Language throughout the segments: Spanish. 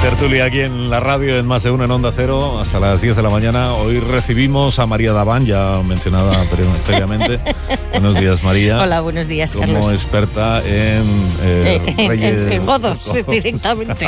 tertulia aquí en la radio, en Más de Uno, en Onda Cero, hasta las 10 de la mañana. Hoy recibimos a María Daván, ya mencionada previamente. Buenos días, María. Hola, buenos días, Carlos. Como experta en reyes... En godos, directamente.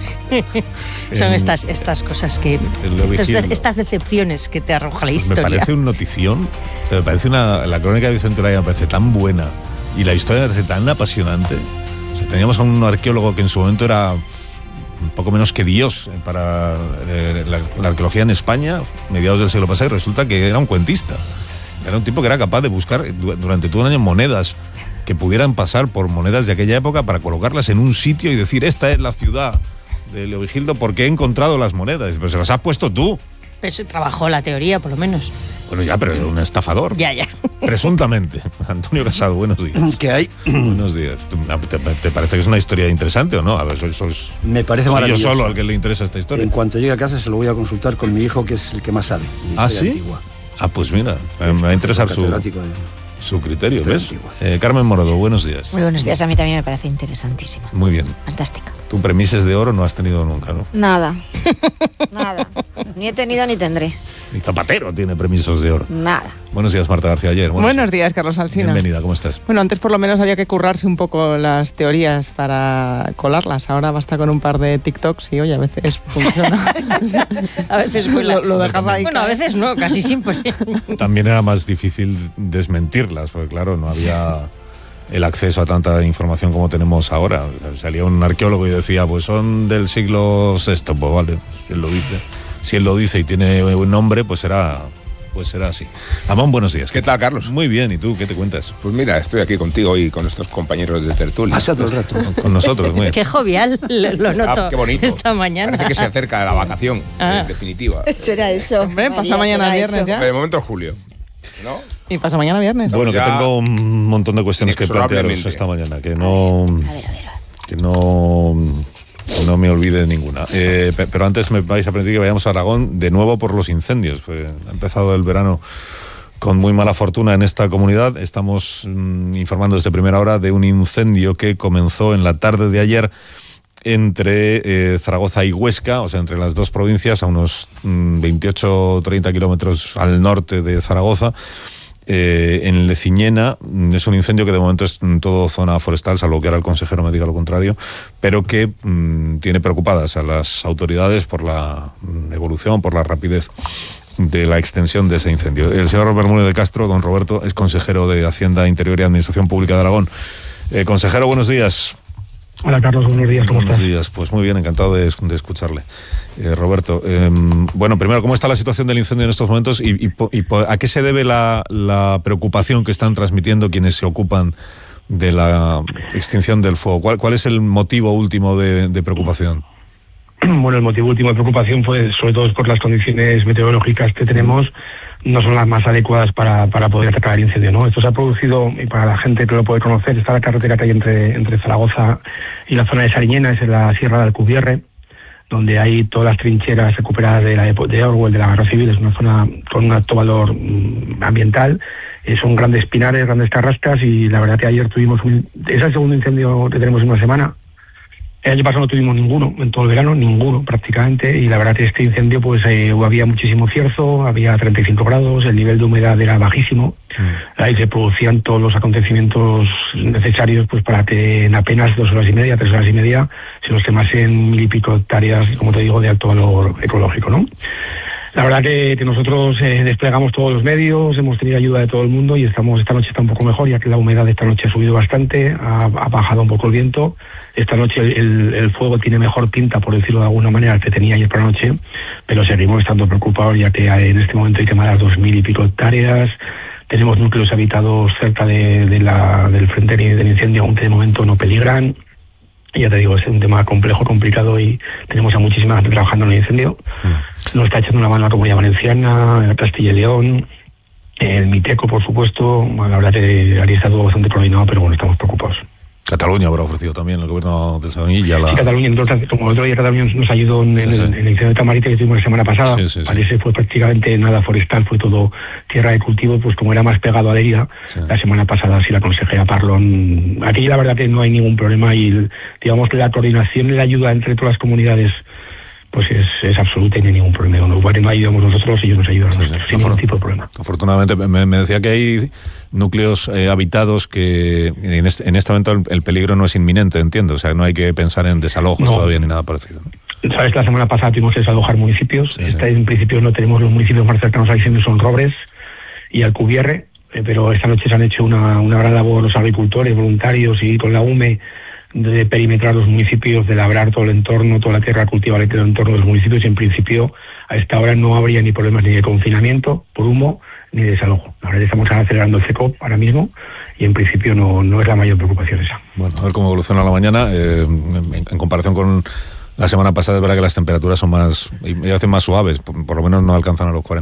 Son estas cosas que... Estas decepciones que te arroja la historia. Me parece un notición. O sea, me parece la crónica de Vicente Olaya me parece tan buena y la historia me parece tan apasionante. O sea, teníamos a un arqueólogo que en su momento era un poco menos que Dios para la arqueología en España, mediados del siglo pasado, y resulta que era un cuentista. Era un tipo que era capaz de buscar durante todo un año monedas que pudieran pasar por monedas de aquella época para colocarlas en un sitio y decir, esta es la ciudad de Leovigildo porque he encontrado las monedas. Pero se las has puesto tú. Pero se trabajó la teoría, por lo menos. Bueno, ya, pero era un estafador. Ya. Presuntamente. Antonio Casado, buenos días. ¿Qué hay? Buenos días. ¿Te parece que es una historia interesante o no? A ver, me parece maravilloso. Yo solo al que le interesa esta historia. En cuanto llegue a casa se lo voy a consultar con mi hijo, que es el que más sabe. ¿Ah, sí? Antigua. Ah, pues mira, me va a interesar su criterio, ¿ves? Carmen Morodo, buenos días. Muy buenos días, a mí también me parece interesantísima. Muy bien. Fantástica. Tú premises de oro no has tenido nunca, ¿no? Nada. Ni he tenido ni tendré. Ni Zapatero tiene premisos de oro. Nada. Buenos días, Marta García Ayer. Buenos días, Carlos Alsina. Bienvenida, ¿cómo estás? Bueno, antes por lo menos había que currarse un poco las teorías para colarlas. Ahora basta con un par de TikToks y, oye, a veces funciona. A veces lo dejas ahí. Bueno, a veces no, casi siempre. También era más difícil desmentirlas, porque claro, no había el acceso a tanta información como tenemos ahora. Salía un arqueólogo y decía, pues son del siglo VI, pues vale, si él lo dice. Si él lo dice y tiene un nombre, pues será así. Amón, buenos días. ¿Qué tal, Carlos? Muy bien, ¿y tú qué te cuentas? Pues mira, estoy aquí contigo y con estos compañeros de tertulia. Pasado el rato. Con nosotros, muy bien. Qué jovial, lo noto. Qué bonito. Esta mañana. Parece que se acerca la vacación, definitiva. Será eso. Hombre, pasa mañana viernes ya. De momento es julio, ¿no? Y pasa mañana viernes. Bueno, que tengo un montón de cuestiones que plantearos esta mañana, que no... A ver. Que no me olvide ninguna. Pero antes me vais a pedir que vayamos a Aragón de nuevo por los incendios. Ha empezado el verano con muy mala fortuna en esta comunidad. Estamos informando desde primera hora de un incendio que comenzó en la tarde de ayer entre Zaragoza y Huesca, o sea, entre las dos provincias, a unos 28-30 kilómetros al norte de Zaragoza. En Leciñena. Es un incendio que de momento es en todo zona forestal, salvo que ahora el consejero me diga lo contrario, pero que tiene preocupadas a las autoridades por la evolución, por la rapidez de la extensión de ese incendio. El señor Bermúdez de Castro, don Roberto, es consejero de Hacienda, Interior y Administración Pública de Aragón. Consejero, buenos días. Hola, Carlos, buenos días, ¿cómo estás? Buenos días, pues muy bien, encantado de escucharle. Roberto, bueno, primero, ¿cómo está la situación del incendio en estos momentos y a qué se debe la preocupación que están transmitiendo quienes se ocupan de la extinción del fuego? ¿Cuál es el motivo último de preocupación? Bueno, el motivo último de preocupación, pues, sobre todo es por las condiciones meteorológicas que tenemos, no son las más adecuadas para poder atacar el incendio, ¿no? Esto se ha producido, y para la gente que lo puede conocer, está la carretera que hay entre Zaragoza y la zona de Sariñena, es en la Sierra de Alcubierre, donde hay todas las trincheras recuperadas de la época de Orwell, de la Guerra Civil. Es una zona con un alto valor ambiental, son grandes pinares, grandes carrascas, y la verdad que ayer tuvimos es el segundo incendio que tenemos en una semana. El año pasado no tuvimos ninguno, en todo el verano, ninguno prácticamente, y la verdad que este incendio pues había muchísimo cierzo, había 35 grados, el nivel de humedad era bajísimo, ahí se producían todos los acontecimientos necesarios pues para que en apenas 2 horas y media, 3 horas y media, se nos quemasen 1000 y pico hectáreas, como te digo, de alto valor ecológico, ¿no? La verdad que nosotros desplegamos todos los medios, hemos tenido ayuda de todo el mundo y esta noche está un poco mejor, ya que la humedad de esta noche ha subido bastante, ha bajado un poco el viento. Esta noche el fuego tiene mejor pinta, por decirlo de alguna manera, que tenía ayer por la noche, pero seguimos estando preocupados, ya que en este momento hay quemadas 2000 y pico hectáreas. Tenemos núcleos habitados cerca del frente del incendio, aunque de momento no peligran. Ya te digo, es un tema complejo, complicado, y tenemos a muchísima gente trabajando en el incendio. Nos está echando una mano la Comunidad Valenciana, Castilla y León, el Miteco, por supuesto. Bueno, la verdad que habría estado bastante coordinado, pero bueno, estamos preocupados. Cataluña habrá ofrecido también el gobierno de Sadoní ya la... Sí, Cataluña, entonces, como el otro día Cataluña nos ayudó en el incendio de Tamarite que tuvimos la semana pasada, parece fue prácticamente nada forestal, fue todo tierra de cultivo, pues como era más pegado a la herida, la semana pasada sí la aconsejé a Parlon. Aquí la verdad que no hay ningún problema y digamos que la coordinación y la ayuda entre todas las comunidades pues es absoluta y no hay ningún problema. No ayudamos nosotros, ellos nos ayudan sin ningún tipo de problema. Afortunadamente, me decía que hay núcleos habitados que en este momento el peligro no es inminente, entiendo. O sea, no hay que pensar en desalojos todavía ni nada parecido, ¿no? Sabes, la semana pasada tuvimos que desalojar municipios. En principio no tenemos los municipios más cercanos a Vicente, son Robres y Alcubierre, pero esta noche se han hecho una gran labor los agricultores, voluntarios y con la UME de perimetrar los municipios, de labrar todo el entorno, toda la tierra cultivable del entorno de los municipios y en principio a esta hora no habría ni problemas ni de confinamiento por humo ni de desalojo. Ahora estamos acelerando el CECOP ahora mismo y en principio no es la mayor preocupación esa. Bueno, a ver cómo evoluciona la mañana. En comparación con la semana pasada es verdad que las temperaturas son más suaves, por lo menos no alcanzan a los 40.